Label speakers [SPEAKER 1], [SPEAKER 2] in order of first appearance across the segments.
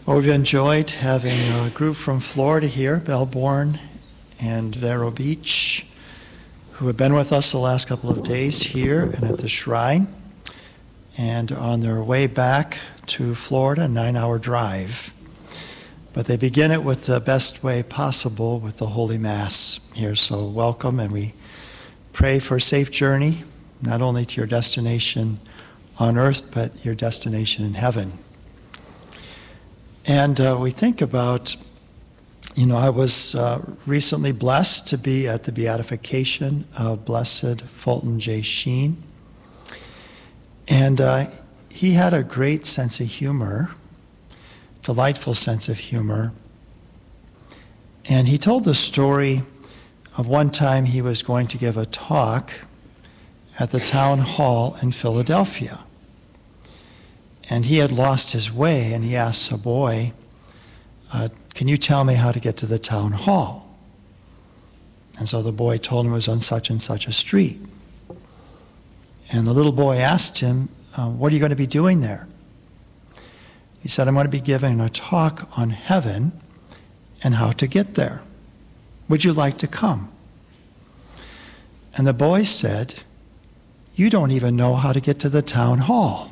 [SPEAKER 1] Well, we've enjoyed having a group from Florida here, Melbourne and Vero Beach, who have been with us the last couple of days here and at the shrine, and on their way back to Florida, a 9-hour drive. But they begin it with the best way possible with the Holy Mass here. So welcome, and we pray for a safe journey, not only to your destination on earth, but your destination in heaven. And we think about, I was recently blessed to be at the beatification of Blessed Fulton J. Sheen. And he had a great sense of humor, delightful sense of humor. And he told the story of one time he was going to give a talk at the town hall in Philadelphia. And he had lost his way, and he asked a boy, can you tell me how to get to the town hall? And so the boy told him it was on such and such a street. And the little boy asked him, what are you going to be doing there? He said, I'm going to be giving a talk on heaven and how to get there. Would you like to come? And the boy said, you don't even know how to get to the town hall.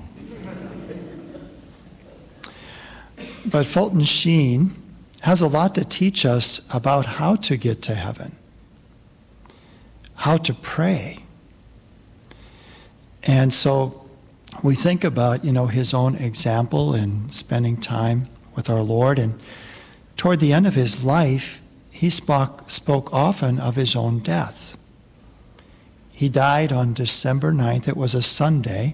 [SPEAKER 1] But Fulton Sheen has a lot to teach us about how to get to heaven, how to pray. And so we think about, his own example in spending time with our Lord. And toward the end of his life, he spoke often of his own death. He died on December 9th. It was a Sunday,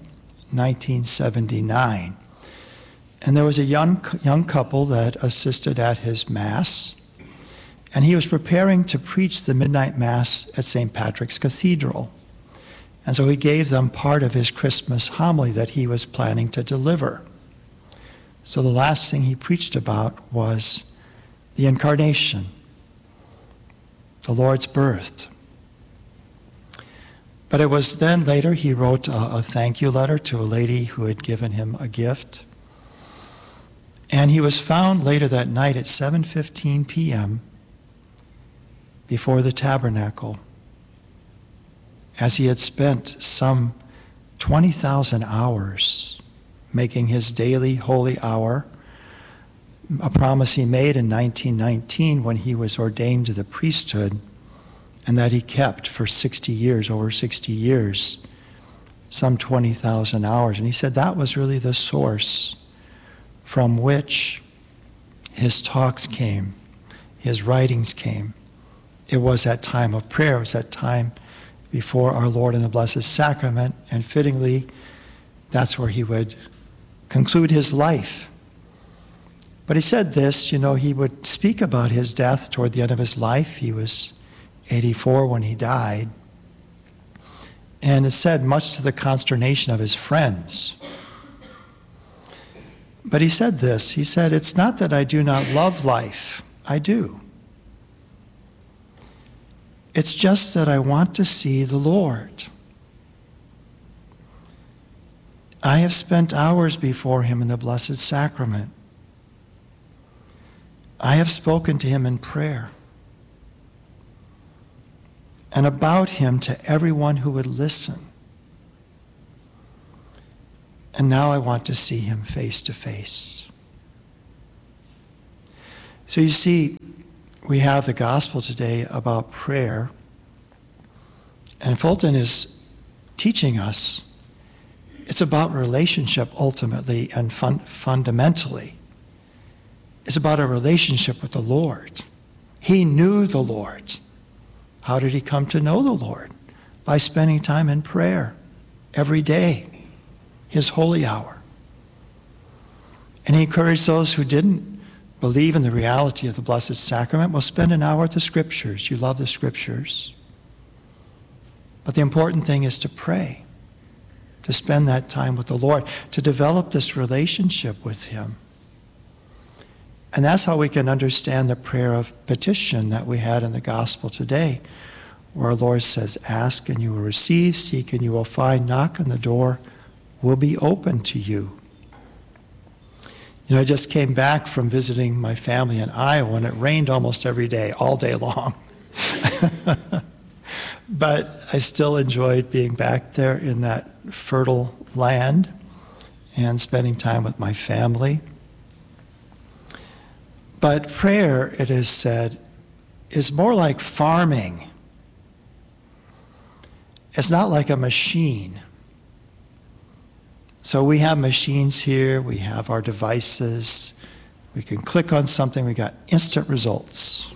[SPEAKER 1] 1979. And there was a young couple that assisted at his Mass, and he was preparing to preach the midnight Mass at St. Patrick's Cathedral. And so he gave them part of his Christmas homily that he was planning to deliver. So the last thing he preached about was the Incarnation, the Lord's birth. But it was then later he wrote a thank you letter to a lady who had given him a gift. And he was found later that night at 7:15 p.m. before the tabernacle, as he had spent some 20,000 hours making his daily holy hour, a promise he made in 1919 when he was ordained to the priesthood, and that he kept for 60 years, over 60 years, some 20,000 hours. And he said that was really the source from which his talks came, his writings came. It was that time of prayer. It was that time before our Lord in the Blessed Sacrament, and fittingly, that's where he would conclude his life. But he said this, he would speak about his death toward the end of his life. He was 84 when he died. And it said, much to the consternation of his friends. But he said this, he said, it's not that I do not love life, I do. It's just that I want to see the Lord. I have spent hours before him in the Blessed Sacrament. I have spoken to him in prayer and about him to everyone who would listen. And now I want to see him face to face. So you see, we have the gospel today about prayer. And Fulton is teaching us it's about relationship ultimately and fundamentally. It's about a relationship with the Lord. He knew the Lord. How did he come to know the Lord? By spending time in prayer every day. His holy hour. And he encouraged those who didn't believe in the reality of the Blessed Sacrament, well, spend an hour at the Scriptures. You love the Scriptures. But the important thing is to pray, to spend that time with the Lord, to develop this relationship with him. And that's how we can understand the prayer of petition that we had in the gospel today, where our Lord says, ask and you will receive, seek and you will find, knock on the door will be open to you. I just came back from visiting my family in Iowa, and it rained almost every day, all day long. But I still enjoyed being back there in that fertile land and spending time with my family. But prayer, it is said, is more like farming. It's not like a machine. So we have machines here, we have our devices, we can click on something, we got instant results.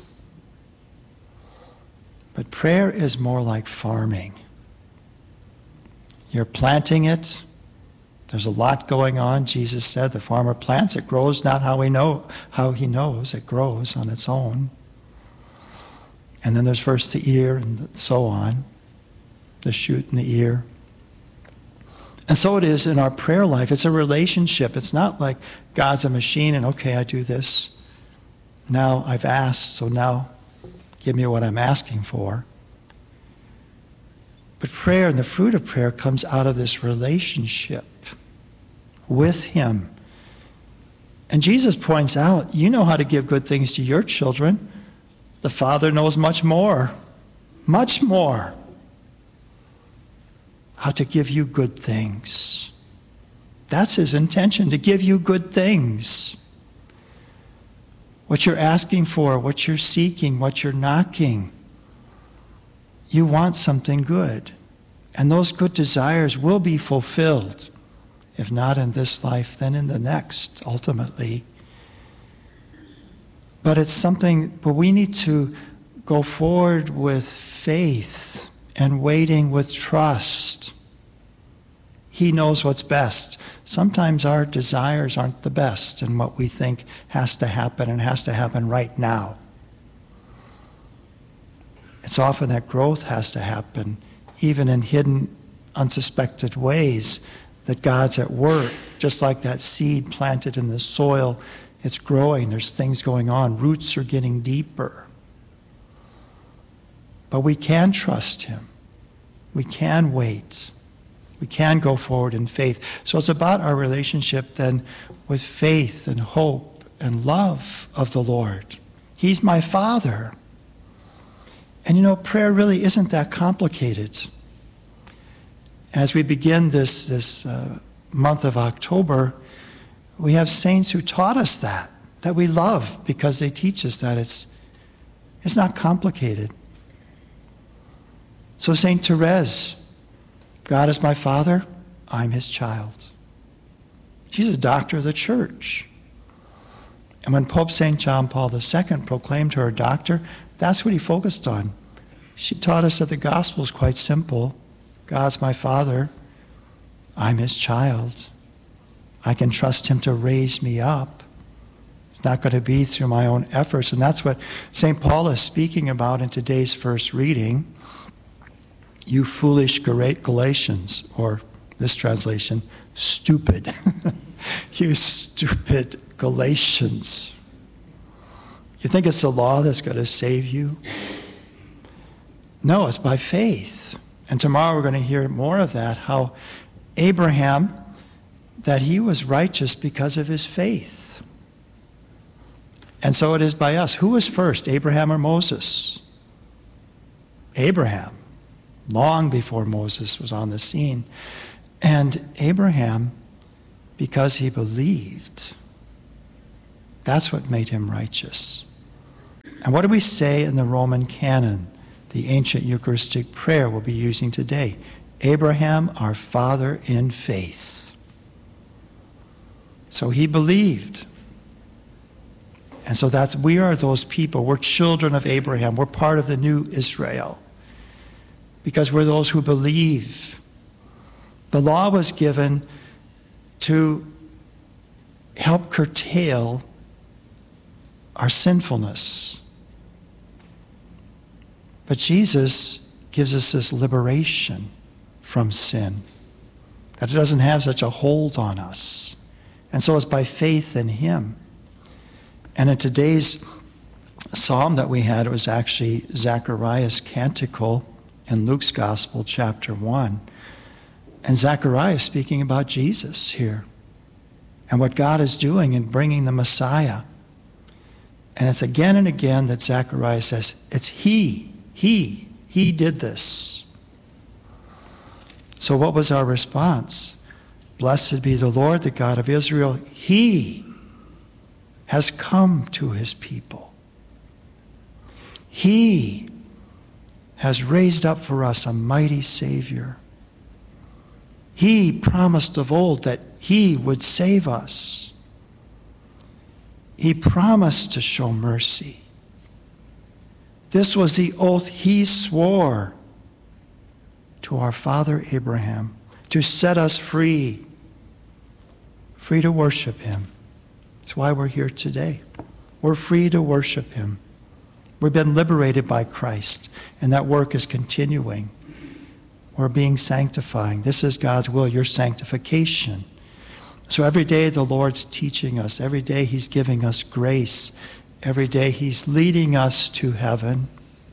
[SPEAKER 1] But prayer is more like farming. You're planting it. There's a lot going on. Jesus said the farmer plants, it grows not how he knows, it grows on its own. And then there's first the ear and so on, the shoot and the ear. And so it is in our prayer life. It's a relationship. It's not like God's a machine and, okay, I do this. Now I've asked, so now give me what I'm asking for. But prayer and the fruit of prayer comes out of this relationship with Him. And Jesus points out, you know how to give good things to your children. The Father knows much more. How to give you good things. That's His intention, to give you good things. What you're asking for, what you're seeking, what you're knocking. You want something good. And those good desires will be fulfilled. If not in this life, then in the next, ultimately. But it's something, but we need to go forward with faith and waiting with trust. He knows what's best. Sometimes our desires aren't the best and what we think has to happen and has to happen right now. It's often that growth has to happen, even in hidden, unsuspected ways, that God's at work, just like that seed planted in the soil. It's growing. There's things going on. Roots are getting deeper. But we can trust Him. We can wait. We can go forward in faith. So it's about our relationship then with faith and hope and love of the Lord. He's my Father. And prayer really isn't that complicated. As we begin this month of October, we have saints who taught us that we love because they teach us that it's not complicated. So Saint Therese, God is my Father, I'm His child. She's a doctor of the church. And when Pope St. John Paul II proclaimed her a doctor, that's what he focused on. She taught us that the gospel is quite simple. God's my Father, I'm His child. I can trust Him to raise me up. It's not going to be through my own efforts. And that's what St. Paul is speaking about in today's first reading. You foolish Galatians, or this translation, stupid. You stupid Galatians. You think it's the law that's going to save you? No, it's by faith. And tomorrow we're going to hear more of that, how Abraham, that he was righteous because of his faith. And so it is by us. Who was first, Abraham or Moses? Abraham, long before Moses was on the scene. And Abraham, because he believed, that's what made him righteous. And what do we say in the Roman canon, the ancient Eucharistic prayer we'll be using today? Abraham, our father in faith. So he believed. And so we are those people. We're children of Abraham. We're part of the new Israel. Because we're those who believe. The law was given to help curtail our sinfulness. But Jesus gives us this liberation from sin, that it doesn't have such a hold on us. And so it's by faith in Him. And in today's psalm that we had, it was actually Zacharias' canticle in Luke's Gospel, chapter 1. And Zacharias speaking about Jesus here. and what God is doing in bringing the Messiah. And it's again and again that Zechariah says, it's he did this. So what was our response? Blessed be the Lord, the God of Israel. He has come to his people. He has raised up for us a mighty Savior. He promised of old that he would save us. He promised to show mercy. This was the oath he swore to our father Abraham, to set us free to worship him. That's why we're here today. We're free to worship him. We've been liberated by Christ, and that work is continuing. We're being sanctified. This is God's will, your sanctification. So every day the Lord's teaching us. Every day he's giving us grace. Every day he's leading us to heaven.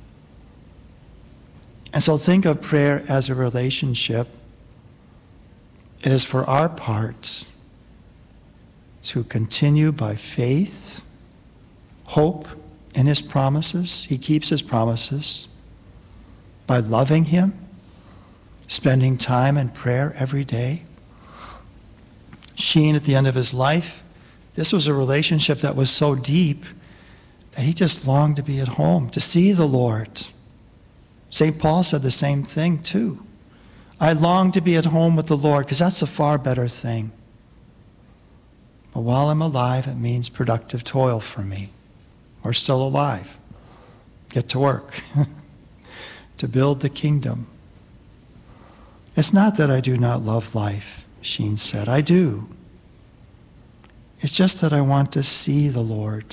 [SPEAKER 1] And so think of prayer as a relationship. It is for our part to continue by faith, hope in his promises. He keeps his promises. By loving him, spending time in prayer every day. Sheen, at the end of his life, this was a relationship that was so deep that he just longed to be at home, to see the Lord. St. Paul said the same thing too. I long to be at home with the Lord because that's a far better thing. But while I'm alive, it means productive toil for me. We're still alive. Get to work to build the kingdom. It's not that I do not love life, Sheen said. I do. It's just that I want to see the Lord.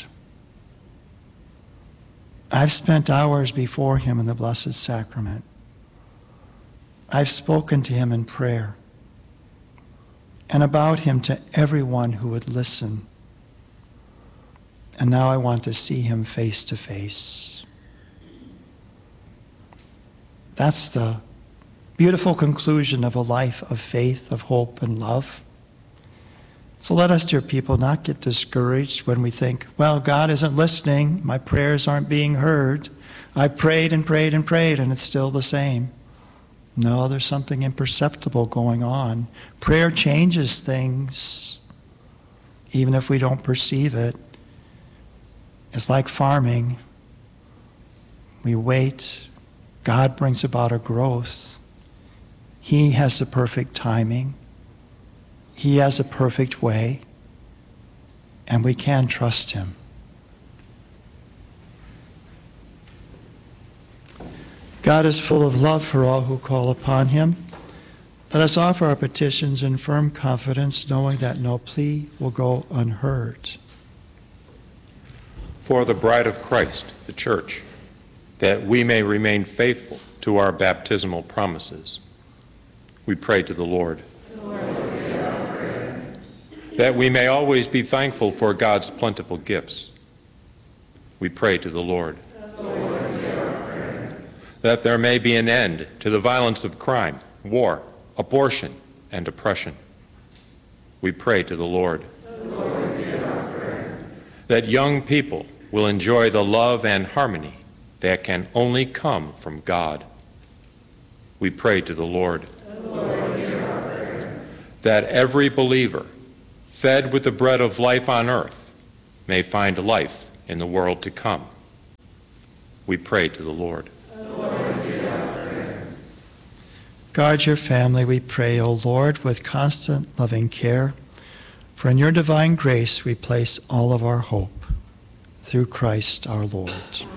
[SPEAKER 1] I've spent hours before him in the Blessed Sacrament. I've spoken to him in prayer and about him to everyone who would listen. And now I want to see him face to face. That's the beautiful conclusion of a life of faith, of hope, and love. So let us, dear people, not get discouraged when we think, well, God isn't listening. My prayers aren't being heard. I prayed and prayed and prayed, and it's still the same. No, there's something imperceptible going on. Prayer changes things, even if we don't perceive it. It's like farming. We wait. God brings about a growth. He has the perfect timing. He has a perfect way. And we can trust him. God is full of love for all who call upon him. Let us offer our petitions in firm confidence, knowing that no plea will go unheard.
[SPEAKER 2] For the bride of Christ, the church, that we may remain faithful to our baptismal promises, we pray to the Lord. That we may always be thankful for God's plentiful gifts, we pray to the Lord. That there may be an end to the violence of crime, war, abortion, and oppression, we pray to the Lord. That young people will enjoy the love and harmony that can only come from God, we pray to the Lord. That every believer, fed with the bread of life on earth, may find life in the world to come, we pray to the Lord.
[SPEAKER 1] Guard your family, we pray, O Lord, with constant loving care. For in your divine grace we place all of our hope. Through Christ our Lord.